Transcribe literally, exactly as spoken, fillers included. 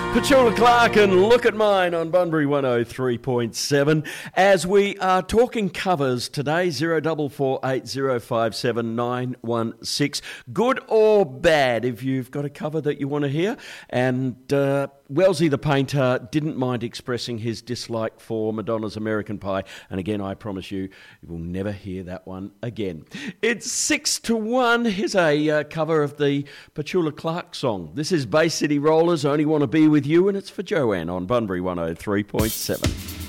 Petula Clark and Look at Mine on Bunbury one oh three point seven. As we are talking covers today, zero four four eight zero five seven nine one six. Good or bad, if you've got a cover that you want to hear. And uh, Wellesley the painter didn't mind expressing his dislike for Madonna's American Pie. And again, I promise you, you will never hear that one again. It's six to one. Here's a uh, cover of the Petula Clark song. This is Bay City Rollers, Only Want to Be With You, and it's for Joanne on Bunbury one oh three point seven.